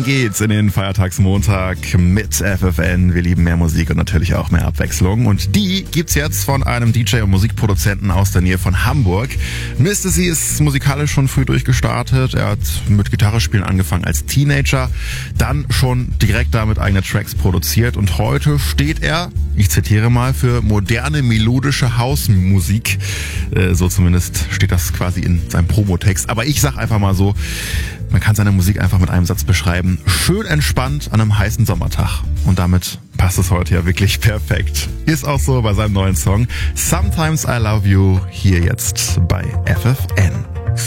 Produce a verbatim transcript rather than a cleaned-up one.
Rein geht's in den Feiertagsmontag mit F F N. Wir lieben mehr Musik und natürlich auch mehr Abwechslung. Und die gibt's jetzt von einem D J und Musikproduzenten aus der Nähe von Hamburg. Mister C ist musikalisch schon früh durchgestartet. Er hat mit Gitarrespielen angefangen als Teenager, dann schon direkt damit eigene Tracks produziert und heute steht er, ich zitiere mal, für moderne melodische Hausmusik. Äh, so zumindest steht das quasi in seinem Promotext. Aber ich sag einfach mal so, man kann seine Musik einfach mit einem Satz beschreiben. Schön entspannt an einem heißen Sommertag. Und damit passt es heute ja wirklich perfekt. Ist auch so bei seinem neuen Song Sometimes I Love You hier jetzt bei F F N.